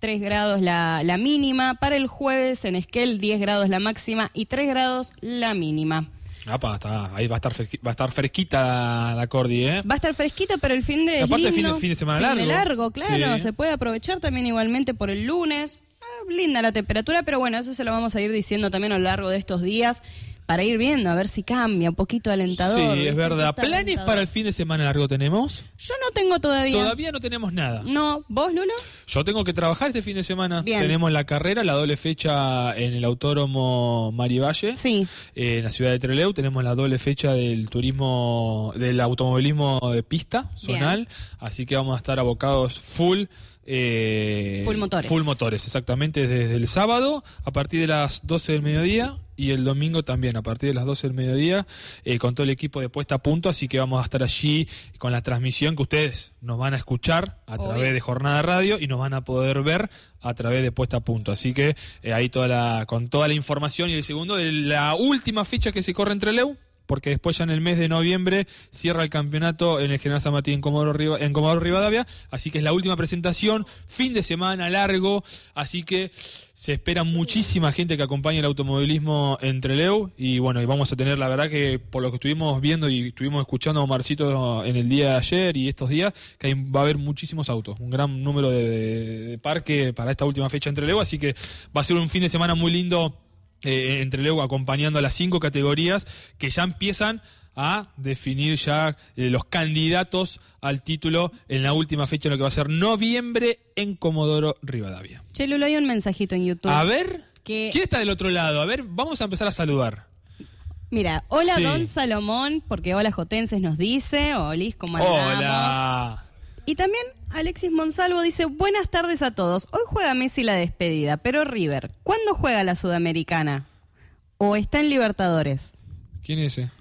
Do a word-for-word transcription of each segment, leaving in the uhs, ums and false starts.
tres grados la, la mínima. Para el jueves en Esquel, diez grados la máxima y tres grados la mínima. Apa, está, ahí va a estar fresquita, va a estar fresquita la Cordi, ¿eh? Va a estar fresquito, pero el fin de y aparte lindo, fin de, fin de semana fin largo. de largo, claro, Sí. se puede aprovechar también igualmente por el lunes. Ah, linda la temperatura, pero bueno, eso se lo vamos a ir diciendo también a lo largo de estos días para ir viendo, a ver si cambia, un poquito alentador. Sí, ¿viste? es verdad. Está ¿Planes alentador. para el fin de semana largo tenemos? Yo no tengo todavía. Todavía no tenemos nada. No, ¿vos, Lulo? Yo tengo que trabajar este fin de semana. Bien. Tenemos la carrera, la doble fecha en el Autódromo Marivalle, Sí. eh, en la ciudad de Trelew. Tenemos la doble fecha del turismo, del automovilismo de pista zonal. Así que vamos a estar abocados full. Eh, Full motores. Full motores, exactamente, desde el sábado a partir de las doce del mediodía y el domingo también a partir de las doce del mediodía, eh, con todo el equipo de Puesta a Punto, así que vamos a estar allí con la transmisión que ustedes nos van a escuchar a Obvio. través de Jornada Radio y nos van a poder ver a través de Puesta a Punto, así que eh, ahí toda la, con toda la información y el segundo de la última fecha que se corre en Trelew, porque después ya en el mes de noviembre cierra el campeonato en el General San Martín en Comodoro, Riva, en Comodoro Rivadavia, así que es la última presentación, fin de semana largo, así que se espera muchísima gente que acompañe el automovilismo en Trelew y bueno, y vamos a tener, la verdad que por lo que estuvimos viendo y estuvimos escuchando a Omarcito en el día de ayer y estos días, que hay, va a haber muchísimos autos, un gran número de, de, de parque para esta última fecha en Trelew, así que va a ser un fin de semana muy lindo. Eh, entre luego acompañando a las cinco categorías que ya empiezan a definir ya eh, los candidatos al título en la última fecha, lo que va a ser noviembre en Comodoro Rivadavia. Che, Lulo, hay un mensajito en YouTube. A ver, que... ¿quién está del otro lado? A ver, vamos a empezar a saludar. Mira, hola Sí. Don Salomón, porque hola Jotenses nos dice, Olis, ¿cómo andamos? Hola. Y también Alexis Monsalvo dice, buenas tardes a todos. Hoy juega Messi la despedida, pero River, ¿cuándo juega la Sudamericana? ¿O está en Libertadores? ¿Quién es ese?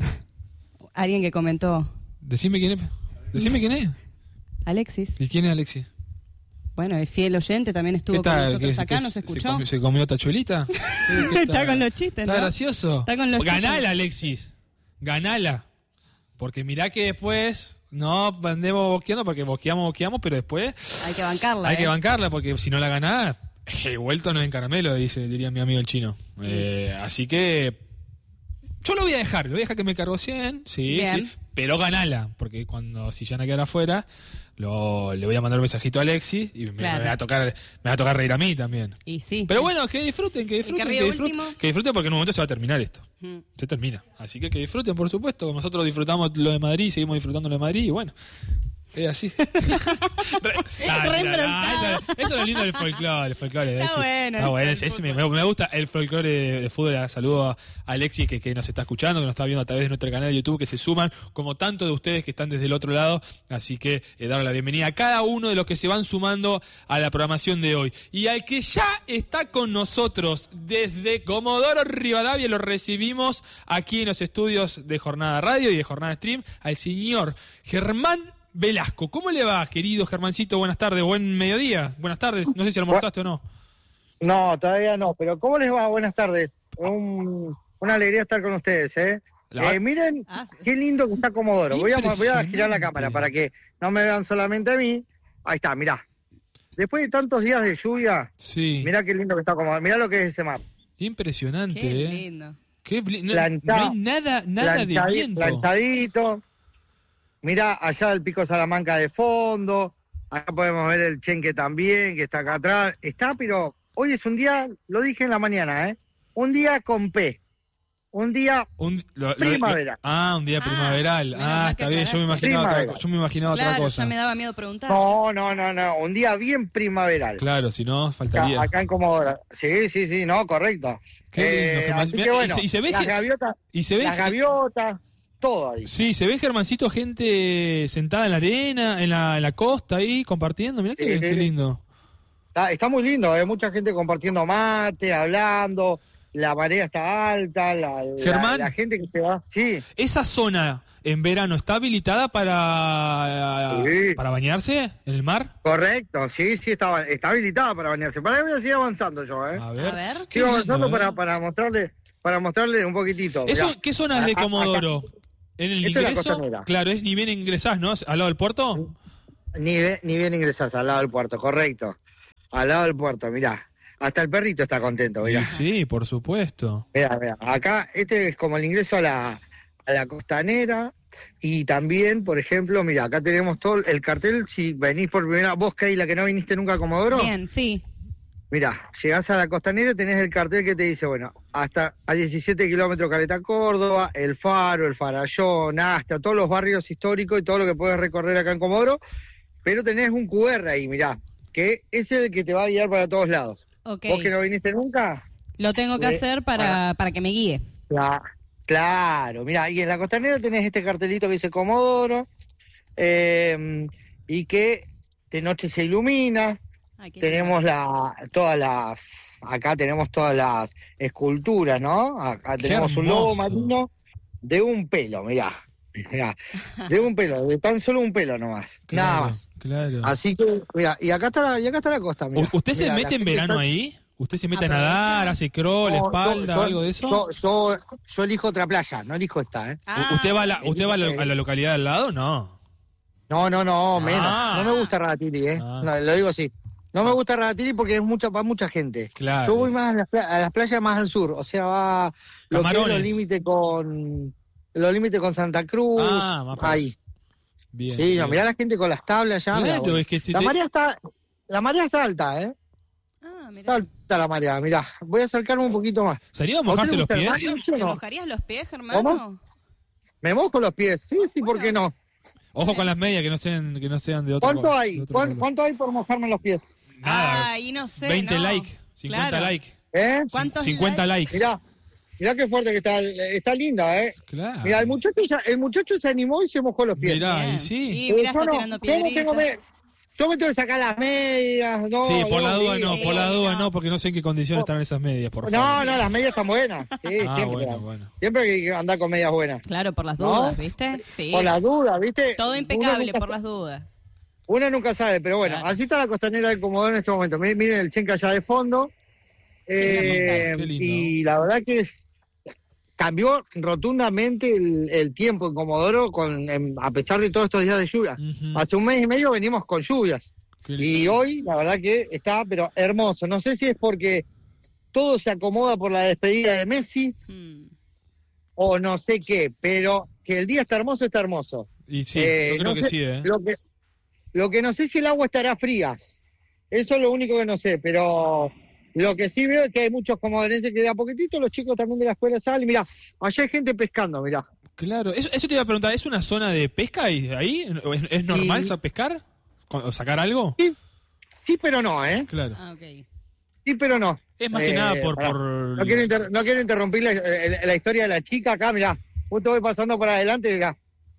Alguien que comentó. Decime quién es. Decime quién es. Alexis. ¿Y quién es Alexis? Bueno, es fiel oyente, también estuvo ¿Qué con tal? nosotros ¿Qué- acá, qué- nos se escuchó. comió- ¿Se comió tachuelita? ¿Qué- qué Está con los chistes, ¿Está ¿no? gracioso? Está con los Ganala, chistes. Alexis. Ganala. Porque mirá que después no andemos boqueando, porque boqueamos, boqueamos, pero después Hay que bancarla. hay ¿eh? que bancarla, porque si no la ganás, el vuelto no es en caramelo, dice, diría mi amigo el chino. Eh, así que yo lo voy a dejar, lo voy a dejar que me cargo cien, sí, Bien. sí, pero ganala, porque cuando si ya no quedara afuera, lo, le voy a mandar un mensajito a Alexis y me, Claro. me va a tocar me va a tocar reír a mí también. Y sí. Pero bueno, que disfruten, que disfruten, que que, ríe disfruten, último. que disfruten porque en un momento se va a terminar esto. Mm. Se termina. Así que que disfruten, por supuesto. Nosotros disfrutamos lo de Madrid, seguimos disfrutando lo de Madrid y bueno. Es así. Re- Ah, Re mira, embroncado. no, eso es lo lindo del folclore. El folclore Está Alexis. bueno, Está bueno, está ese- el ese me, fútbol. me gusta el folclore de, de fútbol. Saludo a Alexis que, que nos está escuchando, que nos está viendo a través de nuestro canal de YouTube, que se suman, como tantos de ustedes que están desde el otro lado. Así que eh, darle la bienvenida a cada uno de los que se van sumando a la programación de hoy. Y al que ya está con nosotros desde Comodoro Rivadavia, lo recibimos aquí en los estudios de Jornada Radio y de Jornada Stream, al señor Germán Velasco. ¿Cómo le va, querido Germancito? Buenas tardes, buen mediodía. Buenas tardes, no sé si almorzaste o no. No, todavía no, pero ¿cómo les va? Buenas tardes. Un- una alegría estar con ustedes, ¿eh? La- Eh, miren Ah, qué lindo que está Comodoro. Voy a, voy a Impresionante. girar la cámara para que no me vean solamente a mí. Ahí está, mirá. Después de tantos días de lluvia, Sí, mirá qué lindo que está Comodoro. Mirá lo que es ese mar. impresionante, Qué eh. lindo. Qué bli- no, Planchado. no hay nada, nada de Planchadi- viento. Planchadito. Mirá allá el Pico Salamanca de fondo. Acá podemos ver el Chenque también, que está acá atrás. Está, pero hoy es un día, lo dije en la mañana, ¿eh? Un día con P. Un día Un- lo- lo- Primavera. lo- ah, un día Ah, primaveral. menos Ah, mal está que bien. Yo me aclaraste. imaginaba otra, Primavera. co- yo me imaginaba otra Claro, cosa. ya me daba miedo preguntar. No, no, no, no, un día bien primaveral. Claro, si no, Acá, faltaría. acá en Comodoro. Sí, sí, sí, no, correcto. Qué lindo, Eh, Germán. así Mirá, que y bueno, se- y se ve las que- gaviotas, Y se ve. las gaviotas, todo ahí. Sí, se ve, Germancito, gente sentada en la arena, en la, en la costa ahí, compartiendo. Mirá qué, Sí. qué lindo. Está, está muy lindo, hay mucha gente compartiendo mate, hablando, la marea está alta, la, la- Germán. la gente que se va. Sí, ¿Esa zona en verano está habilitada para, Sí. para bañarse en el mar? correcto, sí, sí, está, está habilitada para bañarse. Para mí voy a seguir avanzando yo, ¿eh. A ver. A ver. Qué Sigo lindo, avanzando ¿eh? para, para mostrarle para mostrarle un poquitito. Eso, Mirá. ¿qué zona es de Acá- Comodoro? ¿En el Esto es la ingreso? costanera. Claro, es ni bien ingresás, ¿no? ¿Al lado del puerto? Ni, ve- ni bien ingresás al lado del puerto, correcto. al lado del puerto, mirá. Hasta el perrito está contento, mirá. Sí, sí, por supuesto. Mirá, mirá. Acá, este es como el ingreso a la, a la costanera. Y también, por ejemplo, mira, acá tenemos todo el cartel. Si venís por primera, vos, Keila, que no viniste nunca a Comodoro. Bien, sí. Mira, llegás a la costanera, tenés el cartel que te dice, bueno, hasta a diecisiete kilómetros Caleta Córdoba, El Faro, El Farallón, hasta todos los barrios históricos y todo lo que puedes recorrer acá en Comodoro. Pero tenés un Q R ahí, mirá, que es el que te va a guiar para todos lados. Okay. Vos que no viniste nunca. Lo tengo que eh, hacer para, para, para que me guíe. La, Claro, mira, y en la costanera tenés este cartelito que dice Comodoro, eh, y que de noche se ilumina. Ay, tenemos la, todas las, acá tenemos todas las esculturas, ¿no? Acá Qué tenemos hermoso. Un lobo marino de un pelo, mirá, mirá, de un pelo, de tan solo un pelo nomás, Claro, nada más. Claro. Así que, mira, y acá está la, y acá está la costa, mirá. ¿Usted se Mirá, mete en verano sale... ahí? ¿Usted se mete Aprovecha. a nadar, hace crawl, No, espalda, yo- yo- algo de eso? Yo, yo, yo elijo otra playa, no elijo esta, ¿eh? Ah, ¿Usted va, a la, usted va a, la, a la localidad de al lado? No. No, no, no, menos. Ah. No me gusta Radatili, ¿eh? Ah. No, lo digo así. No me gusta Radatili porque es mucha para mucha gente. Claro. Yo voy más a las, pla- a las playas más al sur, o sea, va lo que es Camarones. los límites con los límites con Santa Cruz, Ah, más para- ahí. Bien. Sí, bien. no, mirá la gente con las tablas ya. mirá, Claro, bueno. es que si La te- marea está la marea está alta, ¿eh? Ah, mirá. Está alta la marea, mirá. Voy a acercarme un poquito más. ¿Se anima a ¿A usted mojarse le los gusta el pies? mar, Nacho, o ¿Te no? mojarías los pies, Germano? ¿Cómo? Me mojo los pies. Sí, sí, ¿por qué no? Ojo con las medias que no sean, que no sean de otro ¿Cuánto co- hay? de otro ¿Cuán- color. ¿Cuánto hay por mojarme los pies? Nada. Ah, y no sé, veinte no. likes, cincuenta Claro. likes. ¿Eh? ¿Cuántos cincuenta likes. Mirá, mirá qué fuerte que está. Está linda, ¿eh? Claro. Mira, el muchacho, ya- el muchacho se animó y se mojó los pies. Mirá, Bien. y sí. Y mirá, yo está no, tirando yo no tengo piedritas. me- yo me tengo que sacar las medias. No, Sí, por la Dios duda mío. no, por la Sí, duda no. no, porque no sé en qué condiciones están esas medias, por No, favor. no, las medias están buenas. Sí, Ah, siempre. bueno, bueno. Siempre hay que andar con medias buenas. Claro, por las ¿No? dudas, ¿viste? Sí. Por las dudas, ¿viste? Todo Uno impecable, nunca por sa- las dudas. Uno nunca sabe, pero bueno, Claro. así está la costanera del Comodoro en este momento. Miren miren el Chenca allá de fondo. Eh, Qué lindo. y la verdad que cambió rotundamente el, el tiempo en Comodoro, con, en- a pesar de todos estos días de lluvia. Ujú. Hace un mes y medio venimos con lluvias. Qué Y lindo. hoy, la verdad que está, pero hermoso. No sé si es porque todo se acomoda por la despedida de Messi Mm. o no sé qué, pero que el día está hermoso, está hermoso. Y sí, Eh, yo creo no que sé, sí, ¿eh? Lo que, lo que no sé si el agua estará fría. Eso es lo único que no sé, pero lo que sí veo es que hay muchos comodorenses que de a poquitito los chicos también de la escuela salen. Mirá, allá hay gente pescando, mirá. Claro, eso, eso te iba a preguntar, ¿es una zona de pesca ahí? ahí? ¿Es, es normal Y- sa- pescar? ¿O sacar algo? Sí, pero no, ¿eh? Claro. Ah, ok. Sí, pero no. Es más que Eh, nada por... pará. por... No quiero, inter- no quiero interrumpir la, la- la historia de la chica acá, mirá. Justo voy pasando por adelante, mirá.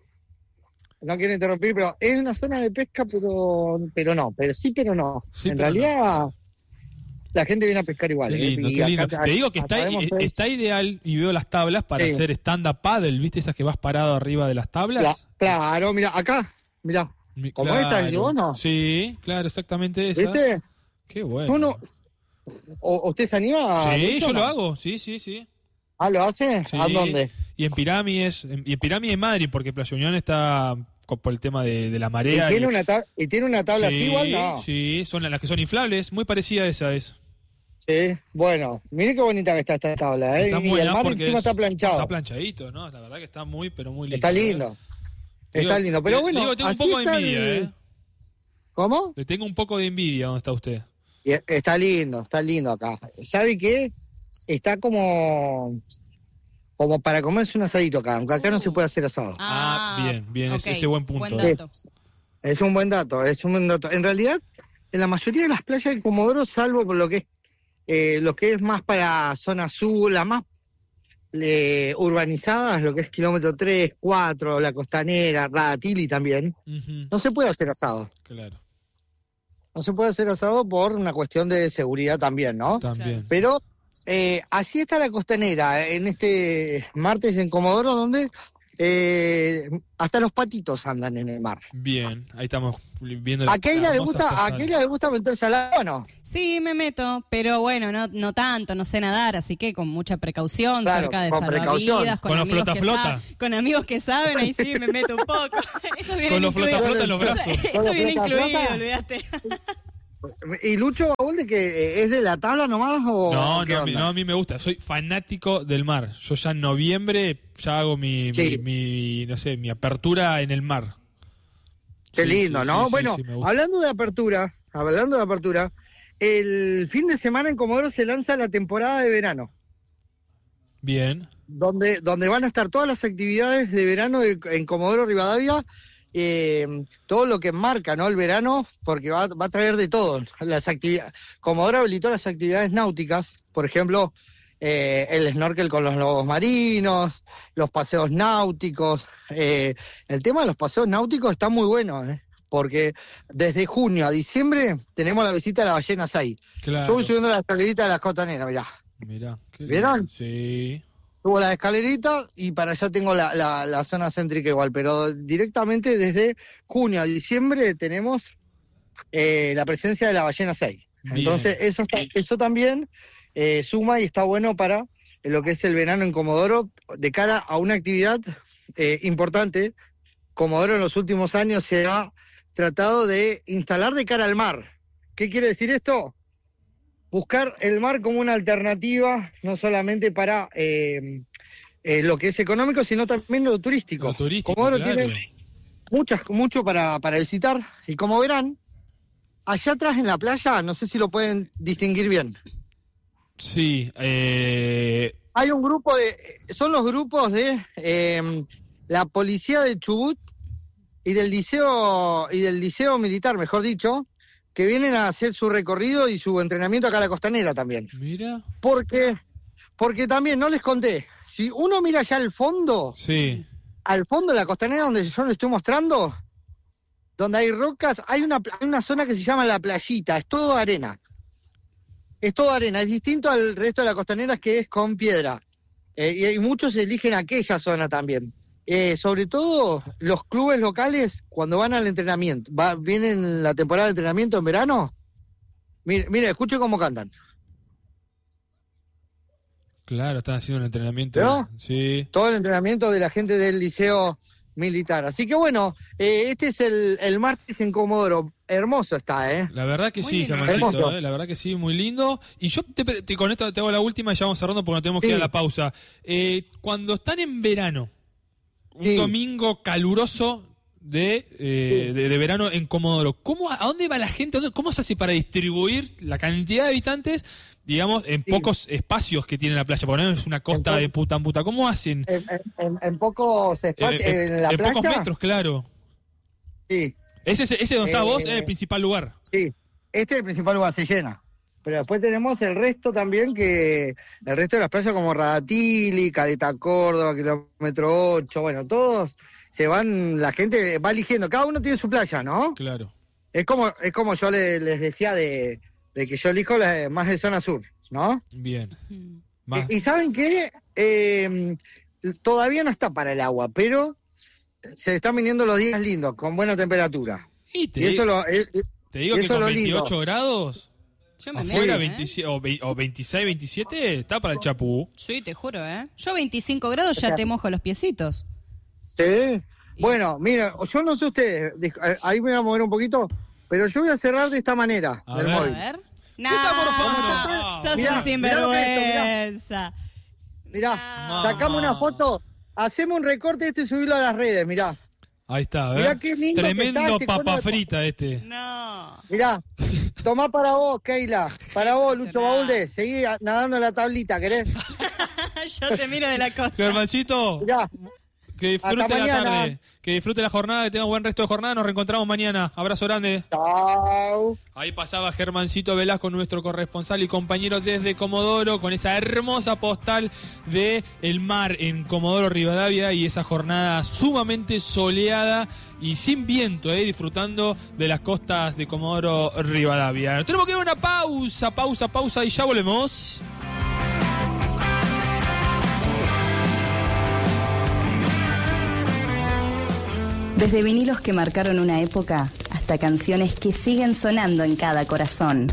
No quiero interrumpir, pero es una zona de pesca, pero pero no, pero sí, pero no. Sí, en pero realidad, la gente viene a pescar igual. Qué ¿eh? lindo, Y qué acá- lindo. acá- Te digo que está, sabemos eh, todos- está ideal y veo las tablas para Sí. hacer stand-up paddle, ¿viste? Esas que vas parado arriba de las tablas. Cla- Claro, mira, acá, mira, Mi- ¿Como claro. esta, digo, no? Sí, claro, exactamente esa. ¿viste? Qué bueno. Tú no, o, ¿Usted se anima? Sí, Lucho, yo no? lo hago, sí, sí, sí. Ah, ¿lo hace? Sí. ¿A dónde? Y en Pirámides, en- y en Pirámides en Madrid, porque Playa Unión está co- por el tema de, de la ¿Y marea. tiene, y- una tab- ¿Y tiene una tabla sí, así igual? No. Sí, son las que son inflables, muy parecida a esa es. Sí, bueno, mire qué bonita que está esta tabla, ¿eh? Está y muy el buena mar porque encima es- está planchado. Está planchadito, ¿no? La verdad que está muy, pero muy lindo. Está ¿eh? lindo. Te Está digo- lindo, pero le- bueno, le digo, tengo un así poco de está envidia, el- ¿eh? ¿Cómo? Le tengo un poco de envidia donde está usted. Y está lindo, está lindo acá. ¿Sabe qué? Está como como para comerse un asadito acá, aunque acá no se puede hacer asado. Ah, bien, bien, ese- ok, ese buen punto. Buen dato. Es un buen dato, es un buen dato. En realidad, en la mayoría de las playas de Comodoro, salvo por lo que es eh, lo que es más para zona sur, las más eh, urbanizadas, lo que es kilómetro tres, cuatro, la costanera, Radatili también, Ujú, no se puede hacer asado. claro, No se puede hacer asado por una cuestión de seguridad también, ¿no? también. Pero eh, así está la costanera en este martes en Comodoro, donde eh, hasta los patitos andan en el mar. Bien, ahí estamos viendo la ¿A Keila le hermosa gusta, a postal. Keila le gusta meterse al agua o no? Sí, me meto, pero bueno, no, no tanto, no sé nadar, así que con mucha precaución, Claro, cerca de con salvavidas, precaución. con, Con los amigos que flota-flota. sa- con amigos que saben, ahí sí me meto un poco. Eso viene Con los incluido. flota-flota en los brazos. Eso, Con eso los viene flota-flota. incluido, olvídate. ¿Y Lucho Baúl que es de la tabla nomás o No, qué no, onda? no, a mí me gusta. Soy fanático del mar. Yo ya en noviembre ya hago mi, Sí. mi, mi, no sé, mi apertura en el mar. Qué Sí, lindo, sí, ¿no? sí, sí, bueno, sí, me gusta. hablando de apertura, hablando de apertura, el fin de semana en Comodoro se lanza la temporada de verano, Bien. donde, donde van a estar todas las actividades de verano de- en Comodoro Rivadavia, eh, todo lo que marca, ¿no? El verano, porque va, va a traer de todo. Las actividades. Comodoro habilitó las actividades náuticas, por ejemplo, eh, el snorkel con los lobos marinos, los paseos náuticos. Eh, el tema de los paseos náuticos está muy bueno, ¿eh? Porque desde junio a diciembre tenemos la visita de la ballena Sai. Claro. Yo voy subiendo la escalerita de la costanera, mirá. Mirá. qué ¿Vieron? lindo. Sí. Subo la escalerita y para allá tengo la, la, la zona céntrica igual, pero directamente desde junio a diciembre tenemos eh, la presencia de la ballena seis. Bien. Entonces eso, está- eso también eh, suma y está bueno para lo que es el verano en Comodoro de cara a una actividad eh, importante. Comodoro en los últimos años se ha tratado de instalar de cara al mar. ¿Qué quiere decir esto? Buscar el mar como una alternativa, no solamente para eh, eh, lo que es económico, sino también lo turístico. Lo turístico, Comodoro claro. tiene muchas, mucho para, para visitar, y como verán, allá atrás en la playa, no sé si lo pueden distinguir bien, Sí. Eh, hay un grupo de, son los grupos de eh, la policía de Chubut y del liceo, y del liceo militar, mejor dicho, que vienen a hacer su recorrido y su entrenamiento acá a la costanera también. mira. Porque, porque también, no les conté, si uno mira allá al fondo, Sí. al fondo de la costanera donde yo les estoy mostrando, donde hay rocas, hay una, pla- hay una zona que se llama la playita, es todo arena. Es todo arena, es distinto al resto de la costanera que es con piedra. Eh, y, y muchos eligen aquella zona también. Eh, sobre todo los clubes locales, cuando van al entrenamiento, va, vienen la temporada de entrenamiento en verano, mire, mire, escuche cómo cantan. Claro, están haciendo un entrenamiento. ¿Pero? Sí. Todo el entrenamiento de la gente del liceo militar. Así que bueno, eh, este es el, el martes en Comodoro. Hermoso está, ¿eh? La verdad que Muy sí, lindo. Germancito, Hermoso. eh, la verdad que sí, muy lindo. Y yo te, te- con esto te hago la última y ya vamos cerrando porque no tenemos que Sí. ir a la pausa. Eh, cuando están en verano, un Sí. domingo caluroso de, eh, Sí. de, de verano en Comodoro, ¿cómo, ¿a dónde va la gente? ¿A dónde- ¿Cómo se hace para distribuir la cantidad de habitantes, digamos, en Sí. pocos espacios que tiene la playa? Porque no es una costa En po- de puta en puta. ¿Cómo hacen? En, en- en pocos Eh, espacios, eh, en la en playa. pocos metros, claro. Sí, Ese, ese, ese donde está Eh, vos es el principal lugar. sí. Este es el principal lugar, se llena. Pero después tenemos el resto también, que el resto de las playas como Radatili, Caleta Córdoba, Kilómetro ocho, bueno, todos se van, la gente va eligiendo, cada uno tiene su playa, ¿no? Claro. Es como, es como yo le- les decía de, de que yo elijo la- más de zona sur, ¿no? Bien. Mm. Más- Y, y ¿saben qué? Eh, todavía no está para el agua, pero se están viniendo los días lindos, con buena temperatura. y te, Y eso lo, es- es- te digo y que eso con es lo lindo. veintiocho grados, Yo me afuera meto, ¿eh? veintisiete, o, ve- o veintiséis, veintisiete, está para el chapú. Sí, te juro, ¿eh? Yo veinticinco grados O ya sea- te mojo los piecitos. Sí. Bueno, mira, yo no sé ustedes, dij- eh, ahí me voy a mover un poquito, pero yo voy a cerrar de esta manera, A del ver. A móvil. ver. está morfando? Nah, sos Mirá, un mirá lo que es esto, sinvergüenza. Mirá, Nah. sacamos una foto, hacemos un recorte de esto y subirlo a las redes, mirá. Ahí está, a ver. Mirá qué lindo que Tremendo está este papa cono de- frita este. No. Mirá, tomá para vos, Keila, para vos, Lucho Será. Baúlde, seguí a- nadando en la tablita, ¿querés? Yo te miro de la costa. Germancito, Mirá, que disfrute Hasta la mañana. tarde, que disfrute la jornada, que tenga buen resto de jornada. Nos reencontramos mañana. Abrazo grande. chao. Ahí pasaba Germancito Velasco, nuestro corresponsal y compañero desde Comodoro, con esa hermosa postal de el mar en Comodoro Rivadavia y esa jornada sumamente soleada y sin viento, eh, disfrutando de las costas de Comodoro Rivadavia. Tenemos que ir a una pausa, pausa, pausa y ya volvemos. Desde vinilos que marcaron una época hasta canciones que siguen sonando en cada corazón.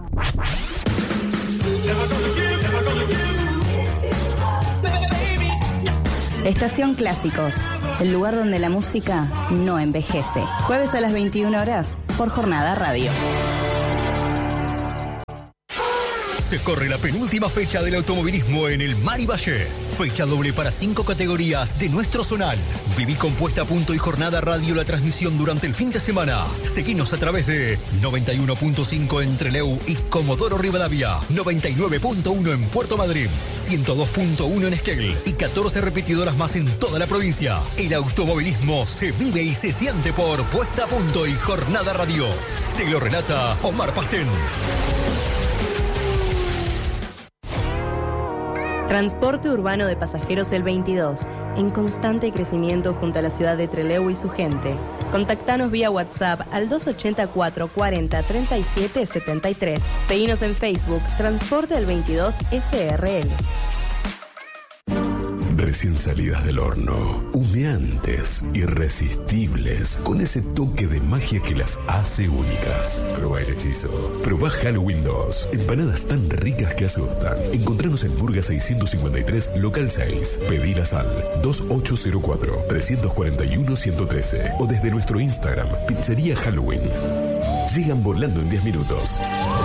Estación Clásicos, el lugar donde la música no envejece. Jueves a las veintiuna horas por Jornada Radio. se corre la penúltima fecha del automovilismo en el Mar y Valle. Fecha doble para cinco categorías de nuestro zonal. Viví con Puesta a Punto y Jornada Radio la transmisión durante el fin de semana. Seguinos a través de noventa y uno punto cinco en Trelew y Comodoro Rivadavia, noventa y nueve punto uno en Puerto Madryn, ciento dos punto uno en Esquel y catorce repetidoras más en toda la provincia. El automovilismo se vive y se siente por Puesta a Punto y Jornada Radio. Te lo relata Omar Pastén. Transporte urbano de pasajeros El veintidós, en constante crecimiento junto a la ciudad de Trelew y su gente. Contactanos vía WhatsApp al dos ochenta, cuatro cuarenta, treinta y siete setenta y tres. Seguinos en Facebook, Transporte El veintidós S R L. Recién salidas del horno, humeantes, irresistibles, con ese toque de magia que las hace únicas. Probá el hechizo. Probá Halloween dos. Empanadas tan ricas que asustan. Encontranos en Burga seiscientos cincuenta y tres, local seis. Pedilas al dos ocho cero cuatro, tres cuatro uno, uno uno tres o desde nuestro Instagram, Pizzería Halloween. Llegan volando en diez minutos.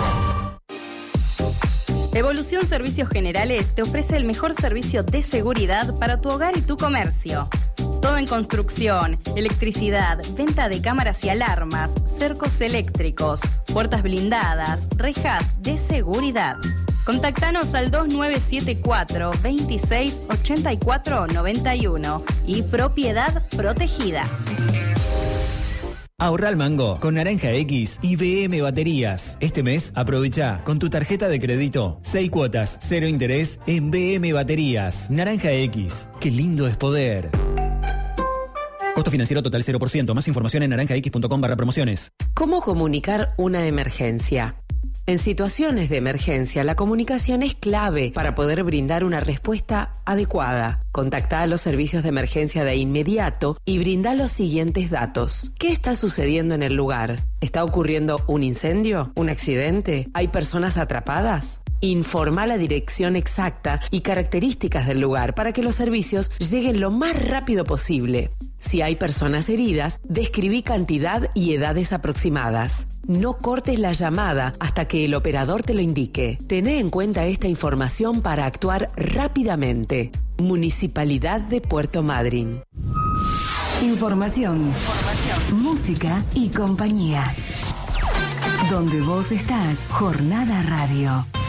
Evolución Servicios Generales te ofrece el mejor servicio de seguridad para tu hogar y tu comercio. Todo en construcción, electricidad, venta de cámaras y alarmas, cercos eléctricos, puertas blindadas, rejas de seguridad. Contactanos al dos nueve siete cuatro, veintiséis, ochenta y cuatro, noventa y uno y Propiedad Protegida. Ahorra al mango con Naranja X y B M Baterías. Este mes aprovecha con tu tarjeta de crédito seis cuotas, cero interés en B M Baterías. Naranja X, qué lindo es poder. Costo financiero total cero por ciento. Más información en naranjax.com barra promociones. ¿Cómo comunicar una emergencia? En situaciones de emergencia, la comunicación es clave para poder brindar una respuesta adecuada. Contacta a los servicios de emergencia de inmediato y brinda los siguientes datos. ¿Qué está sucediendo en el lugar? ¿Está ocurriendo un incendio? ¿Un accidente? ¿Hay personas atrapadas? Informa la dirección exacta y características del lugar para que los servicios lleguen lo más rápido posible. Si hay personas heridas, describí cantidad y edades aproximadas. No cortes la llamada hasta que el operador te lo indique. Tené en cuenta esta información para actuar rápidamente. Municipalidad de Puerto Madryn. Información, Información, música y compañía. Donde vos estás, Jornada Radio.